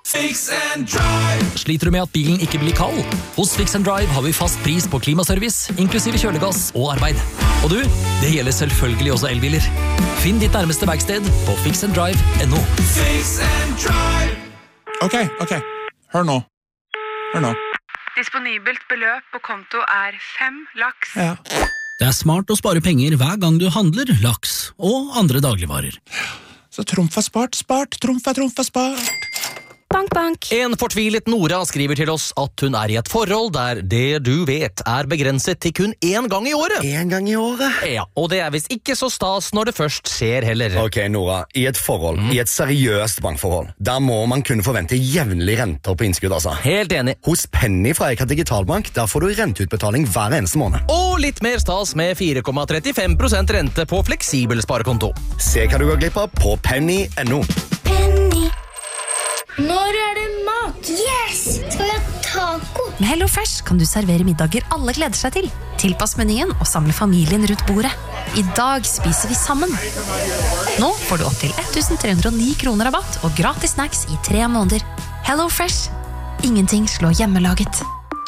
Fix and Drive. Sliter du med at bilen ikke blir kald? Hos Fix and Drive har vi fast pris på klimaservice, inklusive kjølegass og arbeid. Og du, det gjelder selvfølgelig også elbiler. Finn ditt nærmeste verksted på fixanddrive.no. Fix and Drive. Ok. Hør nå. Disponibelt beløp på konto er 5 laks. Ja. Det er smart å spare penger hver gang du handler laks og andre dagligvarer. Så trumf er spart, trumf er spart. Bank, bank. En fortvilet Nora skriver til oss at hun er i et forhold der det du vet er begrenset til kun én gang i året. En gang i året? Ja, og det er visst ikke så stas når det først skjer heller. Ok, Nora, i et forhold, i et seriøst bankforhold, der må man kunne forvente jevnlig renter på innskudd, altså. Helt enig. Hos Penny fra Eika Digitalbank, der får du renteutbetaling hver eneste måned. Og litt mer stas med 4,35% rente på fleksibel sparekonto. Se hva du går glipp av på penny.no. Penny. Når er det mat? Yes! Skal vi ha taco? Med HelloFresh kan du servere middager alle gleder seg til. Tilpass menyen og samle familien rundt bordet. I dag spiser vi sammen. Nå får du opp til 1309 kroner rabatt og gratis snacks i 3 måneder. HelloFresh. Ingenting slår hjemmelaget.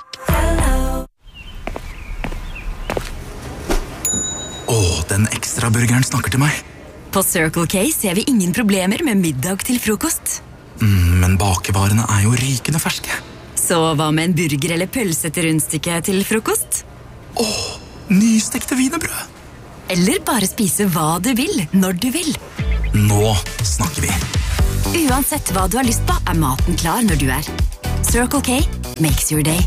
Den ekstra burgeren snakker til meg. På Circle K ser vi ingen problemer med middag til frokost. Men bakevarene er jo rykende ferske. Så hva med en burger eller pølse til rundstykke til frokost? Nystekte wienerbrød. Eller bare spise hva du vil, når du vil. Nå snakker vi. Uansett hva du har lyst på, er maten klar når du er. Circle K makes your day.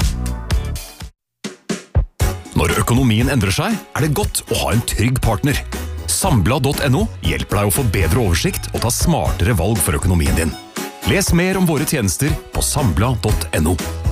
Når økonomien endrer seg, er det godt å ha en trygg partner. Sambla.no hjelper deg å få bedre oversikt og ta smartere valg for økonomien din. Les mer om våre tjenester på sambla.no.